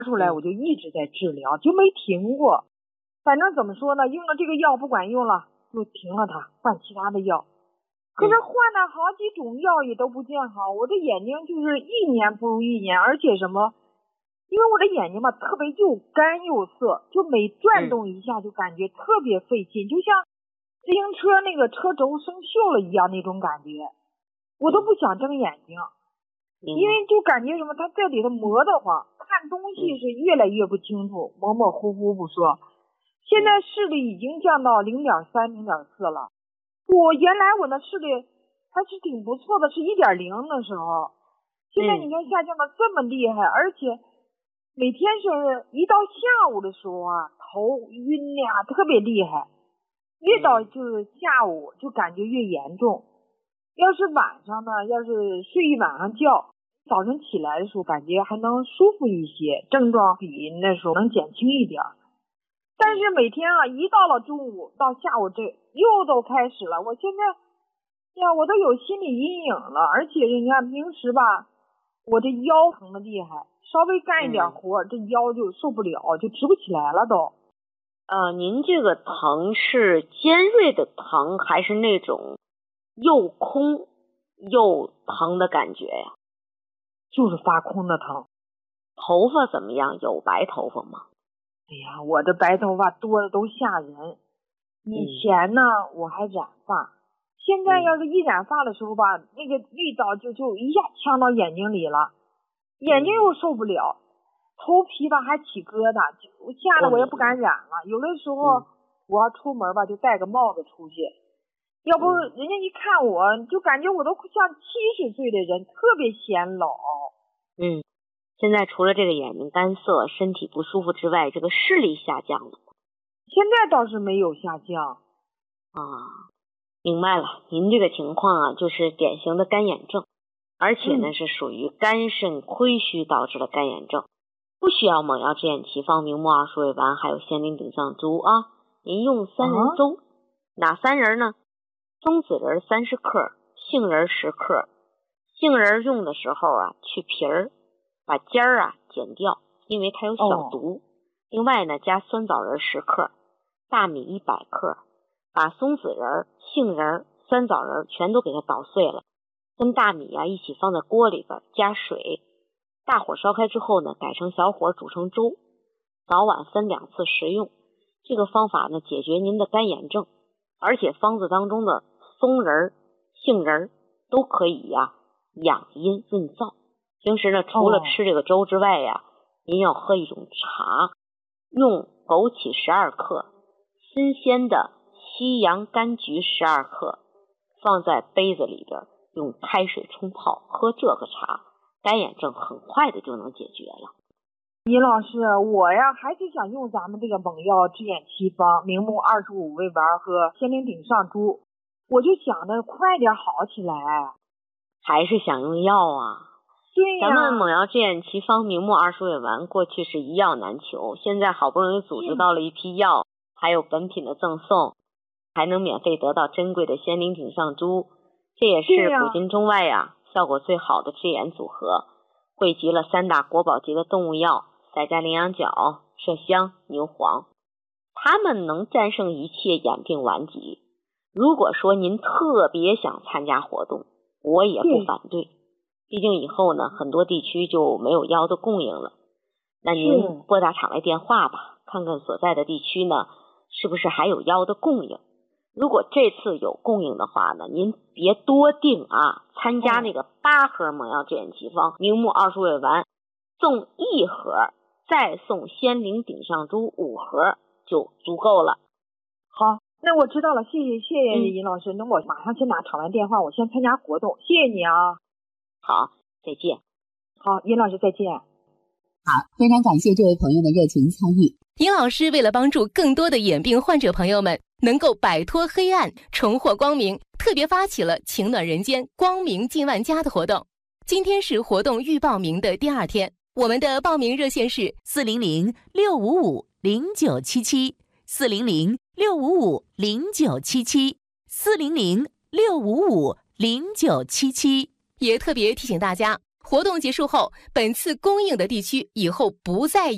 出来我就一直在治疗，就没停过。反正怎么说呢，用了这个药不管用了，就停了它，换其他的药。可是换了好几种药也都不见好，我的眼睛就是一年不如一年，而且什么，因为我的眼睛吧特别又干又涩，就每转动一下就感觉特别费劲，就像自行车那个车轴生锈了一样那种感觉，我都不想睁眼睛，因为就感觉什么，它在里头磨得慌，看东西是越来越不清楚，模模糊糊不说。现在视力已经降到0.3、0.4了。原来我的视力还是挺不错的，是1.0的时候。现在你看下降的这么厉害，而且每天是一到下午的时候啊，头晕呀，特别厉害。越到就是下午就感觉越严重。要是晚上呢，要是睡一晚上觉，早晨起来的时候感觉还能舒服一些，症状比那时候能减轻一点。但是每天啊，一到了中午到下午这又都开始了。我现在呀，我都有心理阴影了，而且你看平时吧，我这腰疼的厉害，稍微干一点活，这腰就受不了，就直不起来了都。 您这个疼是尖锐的疼，还是那种又空又疼的感觉呀？ 就是发空的疼。 头发怎么样？有白头发吗？ 哎呀，我这白头发多的都吓人。以前呢，我还染发，现在要是一染发的时候吧，那个绿藻就一下呛到眼睛里了，眼睛又受不了，头皮吧还起疙瘩，吓得我也不敢染了。有的时候我要出门吧，就戴个帽子出去，要不人家一看我就感觉我都像70岁的人，特别显老。 现在除了这个眼睛干涩、身体不舒服之外，这个视力下降了。 现在倒是没有下降。 明白了，您这个情况啊，就是典型的干眼症，而且呢是属于肝肾亏虚导致的干眼症，不需要猛药制眼奇方、明目二鼠尾丸还有仙灵顶上珠啊。您用3仁粥，哪3仁呢？松子仁30克，杏仁10克。杏仁用的时候啊，去皮儿，把尖儿啊剪掉，因为它有小毒。另外呢，加酸枣仁10克，大米100克，把松子仁、杏仁、酸枣仁全都给它捣碎了，跟大米啊一起放在锅里边，加水，大火烧开之后呢，改成小火煮成粥，早晚分2次食用。这个方法呢，解决您的干眼症，而且方子当中的松仁、杏仁都可以养阴润燥。平时呢，除了吃这个粥之外您要喝一种茶，用枸杞12克，新鲜的西洋甘菊12克，放在杯子里边，用开水冲泡，喝这个茶，干眼症很快的就能解决了。 尹老师，我还是想用咱们这个猛药制眼奇方、明目25味丸和仙灵顶上珠，我就想着快点好起来。 还是想用药啊？ 对呀， 咱们猛药制眼奇方、明目20味丸过去是一药难求，现在好不容易组织到了一批药，还有本品的赠送，还能免费得到珍贵的仙灵顶上珠，这也是古今中外效果最好的制眼组合，汇集了3大国宝级的动物药赛迦羚羊角、麝香、牛黄，它们能战胜一切眼病顽疾。如果说您特别想参加活动，我也不反对，毕竟以后呢，很多地区就没有药的供应了。那您拨打场外电话吧，看看所在的地区呢，是不是还有药的供应。如果这次有供应的话呢，您别多订参加那个8盒猛药制眼奇方、明目20味丸，送1盒，再送仙灵顶上珠5盒就足够了。 好，那我知道了，谢谢尹老师。那我马上先拿场外电话，我先参加活动，谢谢你啊。 好，再见。 好，尹老师再见。 好，非常感谢这位朋友的热情参与。 尹老师为了帮助更多的眼病患者朋友们能够摆脱黑暗，重获光明，特别发起了情暖人间、光明近万家的活动。今天是活动预报名的第2天，我们的报名热线是 400-655-0977，400-655-0977。 也特别提醒大家，活动结束后，本次供应的地区以后不再有